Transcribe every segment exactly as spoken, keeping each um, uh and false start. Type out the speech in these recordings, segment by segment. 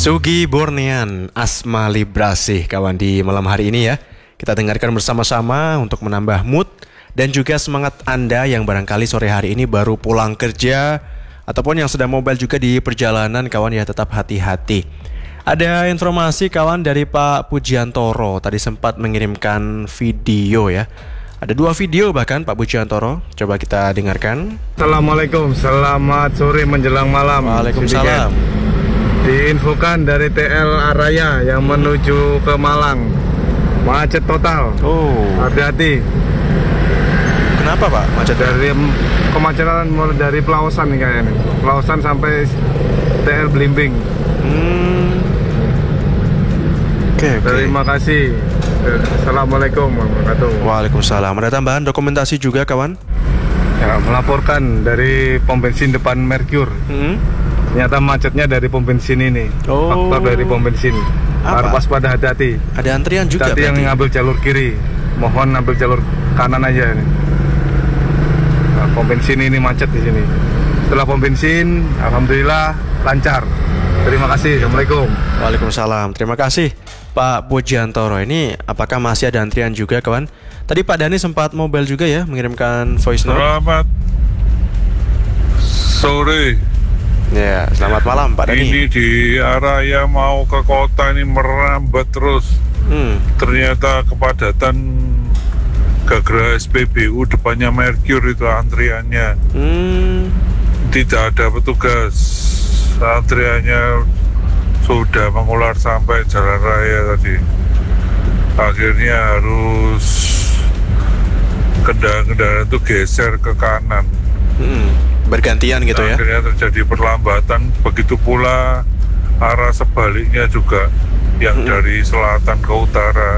Sugi Bornean, Asma Librasih kawan di malam hari ini ya. Kita dengarkan bersama-sama untuk menambah mood dan juga semangat Anda yang barangkali sore hari ini baru pulang kerja ataupun yang sedang mobile juga di perjalanan kawan ya, tetap hati-hati. Ada informasi kawan dari Pak Pujiantoro, tadi sempat mengirimkan video ya. Ada dua video bahkan Pak Pujiantoro, coba kita dengarkan. Assalamualaikum, selamat sore menjelang malam. Waalaikumsalam. Diinfokan dari T L Araya yang menuju ke Malang, macet total. Oh, hati-hati. Kenapa Pak macet? Dari kemacetan mulai dari Pelausan nih kayaknya, Pelausan sampai T L Blimbing. Hmm. Oke, okay, okay. Terima kasih. Assalamualaikum warahmatullahi wabarakatuh. Waalaikumsalam. Ada tambahan dokumentasi juga kawan? Ya, melaporkan dari pom bensin depan Merkur. Hmm? Ternyata macetnya dari pom bensin ini. Oh. Faktor dari pom bensin. Harus waspada, hati-hati. Ada antrian juga. Tadi yang ngambil jalur kiri, mohon ambil jalur kanan aja ini. Nah, pom bensin ini macet di sini. Setelah pom bensin, alhamdulillah lancar. Terima kasih. Assalamualaikum. Waalaikumsalam. Terima kasih Pak Pujiantoro. Ini apakah masih ada antrian juga kawan? Tadi Pak Dani sempat mobile juga ya, mengirimkan voice note. Selamat sore. Ya, selamat malam Pak Dani. Ini di Araya mau ke kota ini merambat terus. Hmm. Ternyata kepadatan Gagra S P B U depannya Merkur itu antriannya. Hmm. Tidak ada petugas. Antriannya sudah mengular sampai jalan raya tadi. Akhirnya harus kendaraan-kendaraan itu geser ke kanan. Hmm. Bergantian gitu ya. Akhirnya terjadi perlambatan. Begitu pula arah sebaliknya juga, yang hmm. dari selatan ke utara.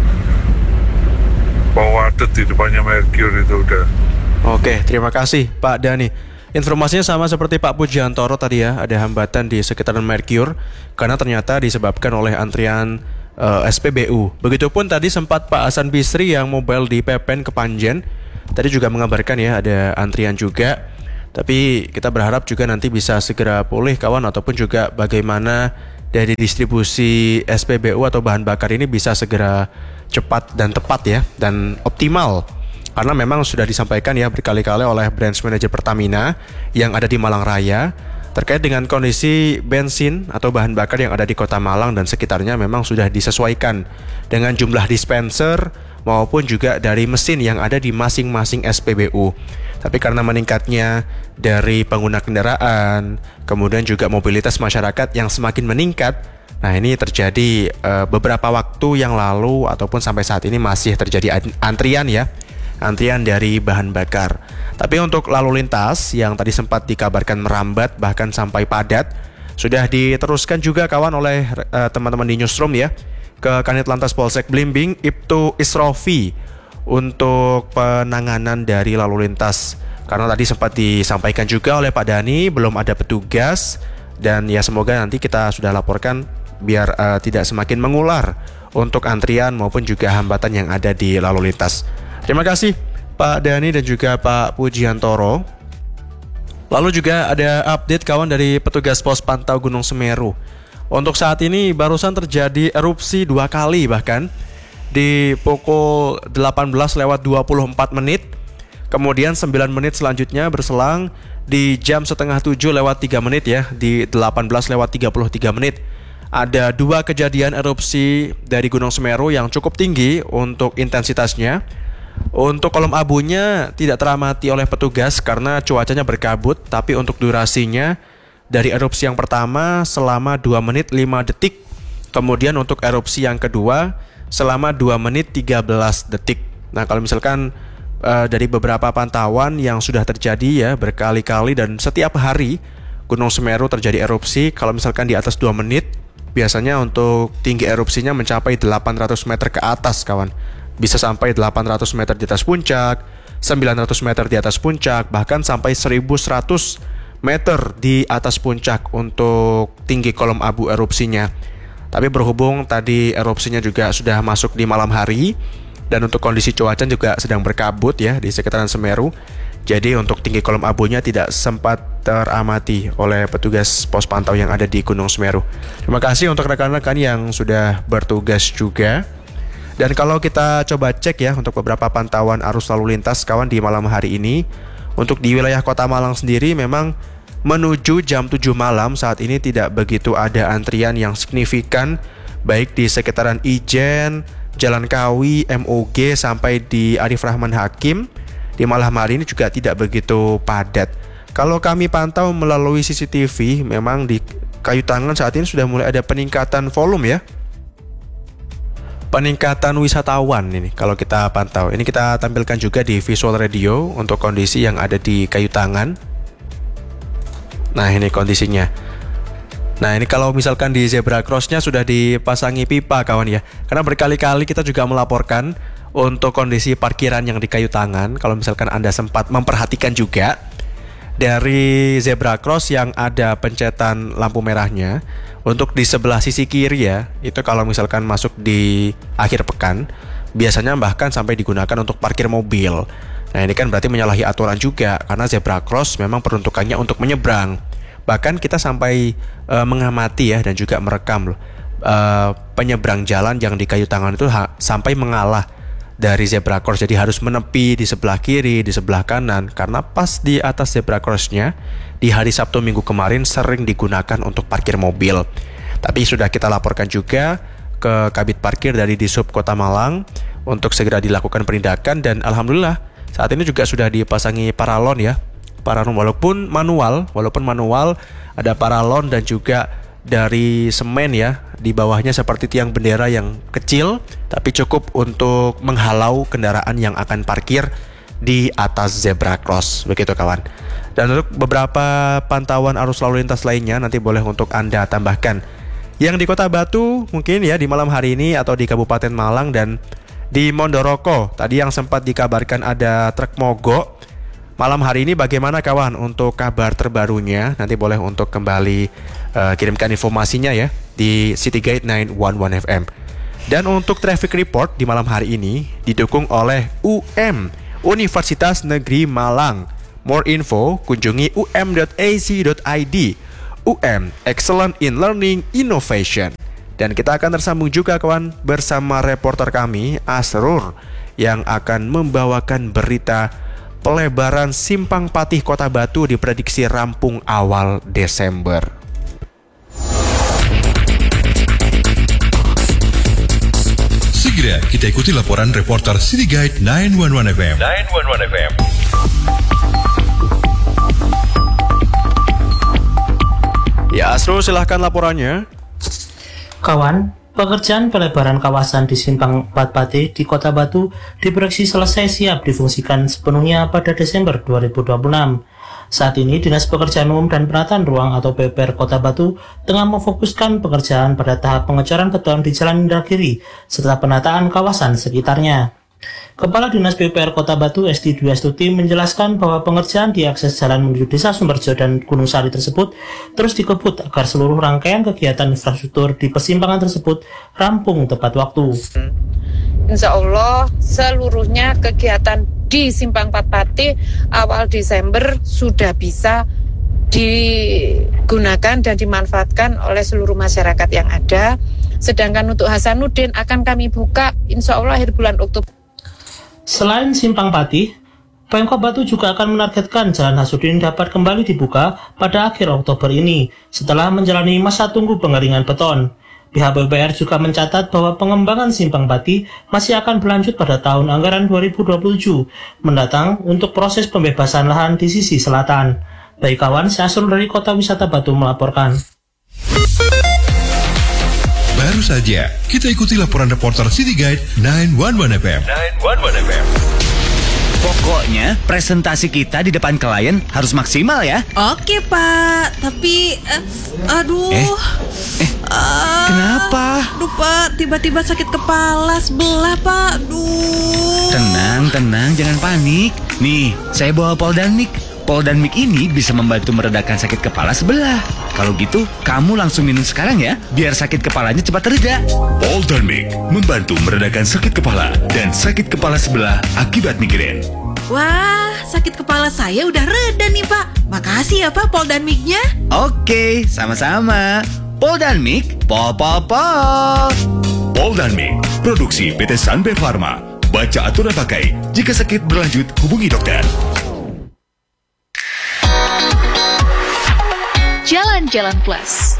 Pawadet di depannya Merkur itu udah. Oke, terima kasih Pak Dani. Informasinya sama seperti Pak Pujiantoro tadi ya, ada hambatan di sekitaran Merkur karena ternyata disebabkan oleh antrian uh, S P B U. Begitupun tadi sempat Pak Hasan Bisri yang mobile di Pepen Kepanjen tadi juga mengabarkan ya ada antrian juga. Tapi kita berharap juga nanti bisa segera pulih kawan, ataupun juga bagaimana dari distribusi S P B U atau bahan bakar ini bisa segera cepat dan tepat ya, dan optimal. Karena memang sudah disampaikan ya berkali-kali oleh branch manager Pertamina yang ada di Malang Raya terkait dengan kondisi bensin atau bahan bakar yang ada di Kota Malang dan sekitarnya memang sudah disesuaikan dengan jumlah dispenser maupun juga dari mesin yang ada di masing-masing S P B U. Tapi karena meningkatnya dari pengguna kendaraan, kemudian juga mobilitas masyarakat yang semakin meningkat, nah ini terjadi uh, beberapa waktu yang lalu ataupun sampai saat ini masih terjadi antrian ya, antrian dari bahan bakar. Tapi untuk lalu lintas yang tadi sempat dikabarkan merambat bahkan sampai padat, sudah diteruskan juga kawan oleh uh, teman-teman di Newsroom ya ke Kanit Lantas Polsek Blimbing, Ibtu Isrofi, untuk penanganan dari lalu lintas. Karena tadi sempat disampaikan juga oleh Pak Dani belum ada petugas, dan ya semoga nanti kita sudah laporkan biar uh, tidak semakin mengular untuk antrian maupun juga hambatan yang ada di lalu lintas. Terima kasih Pak Dani dan juga Pak Pujiantoro. Lalu juga ada update kawan dari petugas pos pantau Gunung Semeru. Untuk saat ini barusan terjadi erupsi dua kali bahkan di pukul delapan belas lewat dua puluh empat menit. Kemudian sembilan menit selanjutnya berselang di jam setengah tujuh lewat tiga menit ya, di delapan belas lewat tiga puluh tiga menit. Ada dua kejadian erupsi dari Gunung Semeru yang cukup tinggi untuk intensitasnya. Untuk kolom abunya tidak teramati oleh petugas karena cuacanya berkabut, tapi untuk durasinya dari erupsi yang pertama selama dua menit lima detik. Kemudian untuk erupsi yang kedua selama dua menit tiga belas detik. Nah, kalau misalkan uh, dari beberapa pantauan yang sudah terjadi ya berkali-kali dan setiap hari Gunung Semeru terjadi erupsi, kalau misalkan di atas dua menit, biasanya untuk tinggi erupsinya mencapai delapan ratus meter ke atas kawan. Bisa sampai delapan ratus meter di atas puncak, sembilan ratus meter di atas puncak, bahkan sampai seribu seratus meter di atas puncak untuk tinggi kolom abu erupsinya. Tapi berhubung tadi erupsinya juga sudah masuk di malam hari dan untuk kondisi cuaca juga sedang berkabut ya di sekitaran Semeru, jadi untuk tinggi kolom abunya tidak sempat teramati oleh petugas pos pantau yang ada di Gunung Semeru. Terima kasih untuk rekan-rekan yang sudah bertugas juga. Dan kalau kita coba cek ya untuk beberapa pantauan arus lalu lintas kawan di malam hari ini, untuk di wilayah Kota Malang sendiri memang menuju jam tujuh malam saat ini tidak begitu ada antrian yang signifikan, baik di sekitaran Ijen, Jalan Kawi, M O G sampai di Arif Rahman Hakim. Di malam hari ini juga tidak begitu padat. Kalau kami pantau melalui C C T V, memang di Kayu Tangan saat ini sudah mulai ada peningkatan volume ya. Peningkatan wisatawan ini kalau kita pantau. Ini kita tampilkan juga di visual radio untuk kondisi yang ada di Kayu Tangan. Nah, ini kondisinya. Nah, ini kalau misalkan di zebra crossnya sudah dipasangi pipa kawan ya. Karena berkali-kali kita juga melaporkan untuk kondisi parkiran yang di Kayu Tangan. Kalau misalkan Anda sempat memperhatikan juga, dari zebra cross yang ada pencetan lampu merahnya, untuk di sebelah sisi kiri ya, itu kalau misalkan masuk di akhir pekan, biasanya bahkan sampai digunakan untuk parkir mobil. Nah, ini kan berarti menyalahi aturan juga, karena zebra cross memang peruntukannya untuk menyeberang. Bahkan kita sampai e, mengamati ya dan juga merekam loh, e, penyeberang jalan yang di Kayu Tangan itu ha- sampai mengalah dari zebra cross, jadi harus menepi di sebelah kiri, di sebelah kanan, karena pas di atas zebra crossnya di hari Sabtu Minggu kemarin sering digunakan untuk parkir mobil. Tapi sudah kita laporkan juga ke Kabid Parkir dari Disub Kota Malang untuk segera dilakukan penindakan, dan alhamdulillah saat ini juga sudah dipasangi paralon ya, paralon walaupun manual, walaupun manual ada paralon dan juga dari semen ya, di bawahnya seperti tiang bendera yang kecil tapi cukup untuk menghalau kendaraan yang akan parkir di atas zebra cross, begitu kawan. Dan untuk beberapa pantauan arus lalu lintas lainnya nanti boleh untuk Anda tambahkan. Yang di Kota Batu mungkin ya di malam hari ini, atau di Kabupaten Malang dan di Mondoroko tadi yang sempat dikabarkan ada truk mogok. Malam hari ini bagaimana kawan untuk kabar terbarunya? Nanti boleh untuk kembali uh, kirimkan informasinya ya di Citygate sembilan satu satu F M. Dan untuk traffic report di malam hari ini didukung oleh U M, Universitas Negeri Malang. More info kunjungi u m dot a c dot i d. U M, Excellent in Learning Innovation. Dan kita akan tersambung juga kawan bersama reporter kami Asrur yang akan membawakan berita pelebaran Simpang Patih Kota Batu diprediksi rampung awal Desember. Segera kita ikuti laporan reporter Citygate sembilan satu satu F M. sembilan satu satu F M. Ya, Asrul silahkan laporannya. Kawan, pekerjaan pelebaran kawasan di Simpang empat Patih di Kota Batu diproyeksi selesai siap difungsikan sepenuhnya pada Desember dua ribu dua puluh enam. Saat ini, Dinas Pekerjaan Umum dan Penataan Ruang atau P P R Kota Batu tengah memfokuskan pekerjaan pada tahap pengecoran beton di Jalan Indragiri serta penataan kawasan sekitarnya. Kepala Dinas P P R Kota Batu S D Dwi Astuti menjelaskan bahwa pengerjaan di akses jalan menuju Desa Sumberjo dan Gunung Sari tersebut terus dikebut agar seluruh rangkaian kegiatan infrastruktur di persimpangan tersebut rampung tepat waktu. Insya Allah seluruhnya kegiatan di Simpang empat Patih awal Desember sudah bisa digunakan dan dimanfaatkan oleh seluruh masyarakat yang ada. Sedangkan untuk Hasanuddin akan kami buka insya Allah akhir bulan Oktober. Selain Simpang Patih, Pemkab Batu juga akan menargetkan Jalan Hasanuddin dapat kembali dibuka pada akhir Oktober ini setelah menjalani masa tunggu pengeringan beton. Pihak P P R juga mencatat bahwa pengembangan Simpang Patih masih akan berlanjut pada tahun anggaran dua ribu dua puluh tujuh mendatang untuk proses pembebasan lahan di sisi selatan. Baik kawan, saya Asrul dari Kota Wisata Batu melaporkan. Baru saja kita ikuti laporan reporter Citygate sembilan satu satu F M. sembilan satu satu F M. Pokoknya presentasi kita di depan klien harus maksimal ya. Oke Pak, tapi uh, aduh. Eh, eh uh, kenapa? Aduh Pak, tiba-tiba sakit kepala sebelah Pak. Aduh. Tenang, tenang, jangan panik. Nih, saya bawa Poldanmik. Poldanmik ini bisa membantu meredakan sakit kepala sebelah. Kalau gitu, kamu langsung minum sekarang ya, biar sakit kepalanya cepat reda. Poldanmik membantu meredakan sakit kepala dan sakit kepala sebelah akibat migrain. Wah, sakit kepala saya udah reda nih Pak. Makasih ya Pak Poldanmiknya. Oke, sama-sama. Poldanmik, pol pol pol. Poldanmik, produksi P T Sanbe Pharma. Baca aturan pakai. Jika sakit berlanjut, hubungi dokter. Jalan-Jalan Plus.